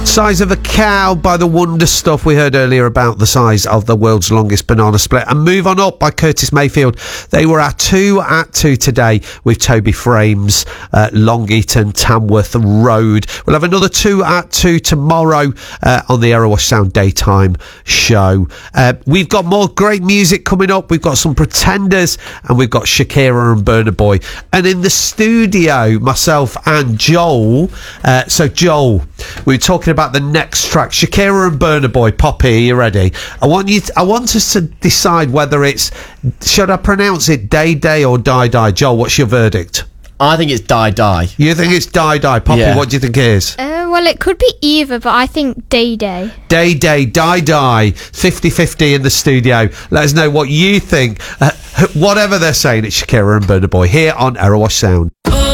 Size of a Cow by the Wonder Stuff. We heard earlier about the size of the world's longest banana split. And Move On Up by Curtis Mayfield. They were our 2 at 2 today with Toby Frames, Long Eaton, Tamworth Road. We'll have another 2 at 2 tomorrow on the Erewash Sound Daytime show. We've got more great music coming up. We've got some Pretenders and we've got Shakira and Burna Boy. And in the studio, myself and Joel. So Joel, we were talking about the next track, Shakira and Burna Boy. Poppy, are you ready? I want us to decide whether it's, should I pronounce it Day Day or Die Die? Joel, what's your verdict? I think it's Die Die. You think it's Die Die? Poppy, Yeah. what do you think it is? Well, it could be either, but I think Day Day. Day Day, Die Die, 50-50 in the studio. Let us know what you think. Whatever they're saying, it's Shakira and Burna Boy here on Erewash Sound.